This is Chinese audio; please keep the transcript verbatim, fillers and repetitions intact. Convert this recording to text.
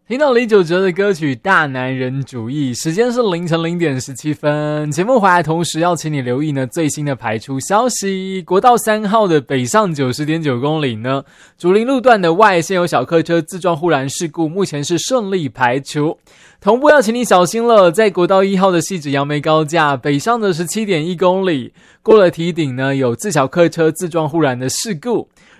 听到李玖哲的歌曲《大男人主义》，时间是凌晨零点十七分。节目回来同时要请你留意呢最新的排除消息。国道三号的北上 九十点九 公里呢，竹林路段的外现有小客车自撞护栏事故，目前是顺利排除。同步要请你小心了，在国道一号的汐止杨梅高架北上的 十七点一 公里，过了堤顶呢有自小客车自撞护栏的事故。